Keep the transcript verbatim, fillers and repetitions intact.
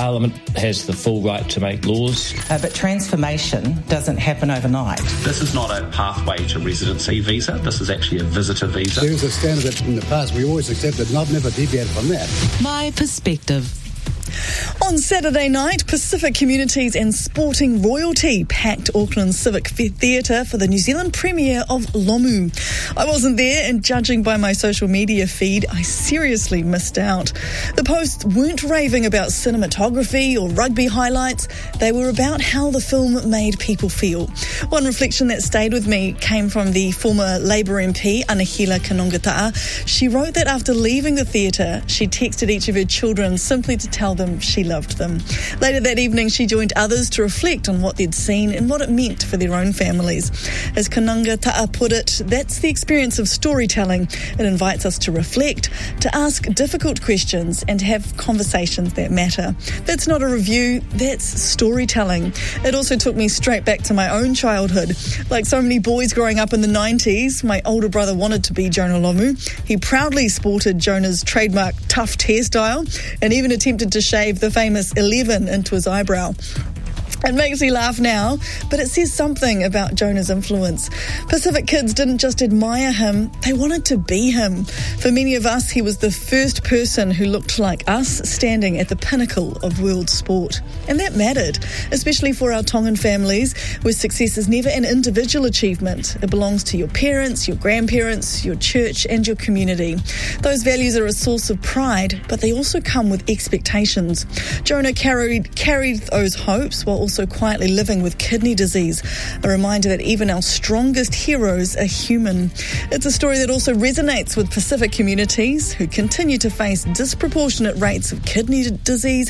Parliament has the full right to make laws. Uh, but transformation doesn't happen overnight. This is not a pathway to residency visa. This is actually a visitor visa. There is a standard that in the past we always accepted, and I've never deviated from that. My perspective. On Saturday night, Pacific Communities and Sporting Royalty packed Auckland Civic Theatre for the New Zealand premiere of Lomu. I wasn't there, and judging by my social media feed, I seriously missed out. The posts weren't raving about cinematography or rugby highlights. They were about how the film made people feel. One reflection that stayed with me came from the former Labour M P, Anahila Kanongata'a. She wrote that after leaving the theatre, she texted each of her children simply to tell them she loved them. Later that evening, she joined others to reflect on what they'd seen and what it meant for their own families. As Kanongata'a put it, that's the experience of storytelling. It invites us to reflect, to ask difficult questions and to have conversations that matter. That's not a review, that's storytelling. It also took me straight back to my own childhood. Like so many boys growing up in the nineties, my older brother wanted to be Jonah Lomu. He proudly sported Jonah's trademark tuft hairstyle and even attempted to shave the famous eleven into his eyebrow. It makes me laugh now, but it says something about Jonah's influence. Pacific kids didn't just admire him, they wanted to be him. For many of us, he was the first person who looked like us, standing at the pinnacle of world sport. And that mattered, especially for our Tongan families, where success is never an individual achievement. It belongs to your parents, your grandparents, your church, and your community. Those values are a source of pride, but they also come with expectations. Jonah carried, carried those hopes while also quietly living with kidney disease, a reminder that even our strongest heroes are human. It's a story that also resonates with Pacific communities who continue to face disproportionate rates of kidney disease